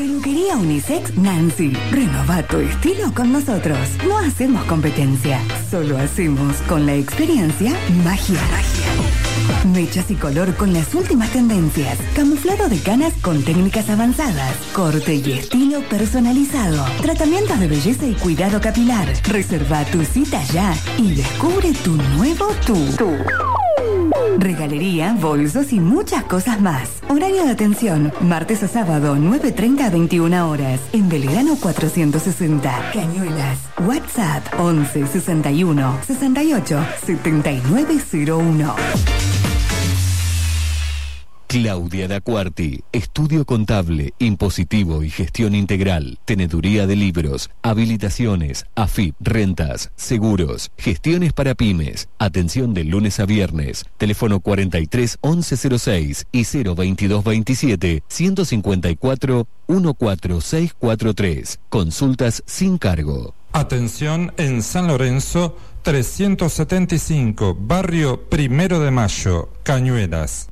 Peluquería Unisex Nancy. Renova tu estilo con nosotros. No hacemos competencia, solo hacemos con la experiencia magia. Mechas y color con las últimas tendencias. Camuflado de canas con técnicas avanzadas. Corte y estilo personalizado. Tratamientos de belleza y cuidado capilar. Reserva tu cita ya y descubre tu nuevo tú. Regalería, bolsos y muchas cosas más. Horario de atención, martes a sábado, 9:30 a 21 horas. En Belgrano 460. Cañuelas. WhatsApp 11 61 68 7901. Claudia Dacuarti, estudio contable, impositivo y gestión integral, teneduría de libros, habilitaciones, AFIP, rentas, seguros, gestiones para pymes, atención de lunes a viernes, teléfono 43 1106 y 022 27 154 14643, consultas sin cargo. Atención en San Lorenzo 375, barrio Primero de Mayo, Cañuelas.